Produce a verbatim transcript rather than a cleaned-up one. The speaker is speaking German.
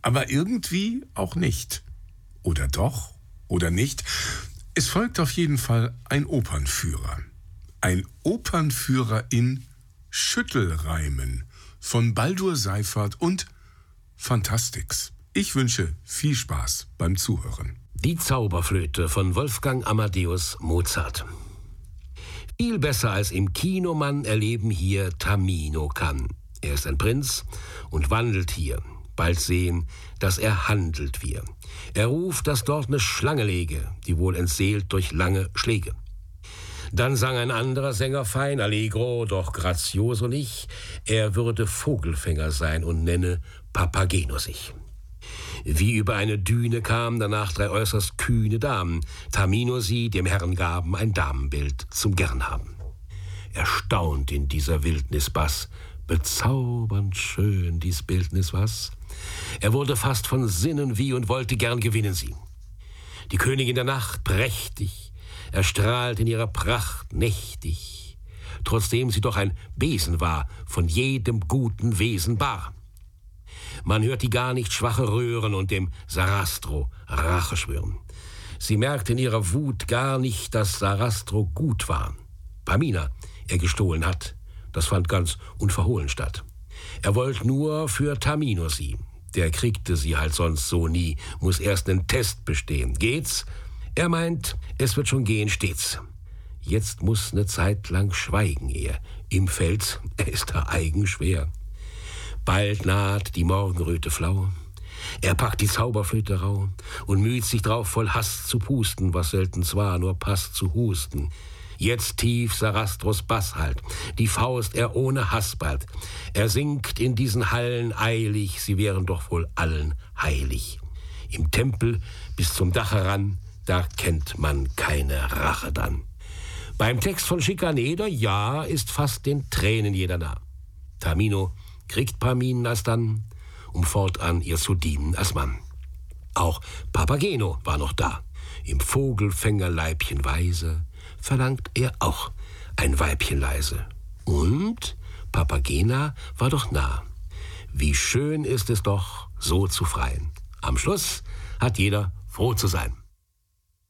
aber irgendwie auch nicht. Oder doch? Oder nicht? Es folgt auf jeden Fall ein Opernführer. Ein Opernführer in Schüttelreimen von Baldur Seiffert und Fantastix. Ich wünsche viel Spaß beim Zuhören. Die Zauberflöte von Wolfgang Amadeus Mozart. Viel besser als im Kino man erleben hier Tamino kann. Er ist ein Prinz und wandelt hier. Bald sehen, dass er handelt wir. Er ruft, dass dort eine Schlange lege, die wohl entseelt durch lange Schläge. Dann sang ein anderer Sänger fein, allegro, doch grazioso nicht, er würde Vogelfänger sein und nenne Papageno sich. Wie über eine Düne kamen danach drei äußerst kühne Damen, Tamino sie dem Herrn gaben ein Damenbild zum Gernhaben. Erstaunt in dieser Wildnis Bass, bezaubernd schön dies Bildnis was. Er wurde fast von Sinnen wie und wollte gern gewinnen sie. Die Königin der Nacht, prächtig, erstrahlt in ihrer Pracht nächtig, trotzdem sie doch ein Besen war, von jedem guten Wesen bar. Man hört die gar nicht schwache röhren und dem Sarastro Rache schwören. Sie merkt in ihrer Wut gar nicht, dass Sarastro gut war. Pamina er gestohlen hat, das fand ganz unverhohlen statt. Er wollte nur für Tamino sie, der kriegte sie halt sonst so nie, muss erst einen Test bestehen. Geht's? Er meint, es wird schon gehen stets. Jetzt muss ne Zeit lang schweigen er. Im Feld, er ist da eigen schwer. Bald naht die Morgenröte flau. Er packt die Zauberflöte rau und müht sich drauf voll Hass zu pusten, was selten zwar nur passt zu husten. Jetzt tief Sarastros Bass halt, die Faust er ohne Hass bald. Er singt in diesen Hallen eilig, sie wären doch wohl allen heilig. Im Tempel bis zum Dach heran, da kennt man keine Rache dann. Beim Text von Schikaneder, ja, ist fast den Tränen jeder nah. Tamino kriegt Paminen alsdann, um fortan ihr zu dienen als Mann. Auch Papageno war noch da. Im Vogelfängerleibchen weise verlangt er auch ein Weibchen leise. Und Papagena war doch nah. Wie schön ist es doch, so zu freien. Am Schluss hat jeder froh zu sein.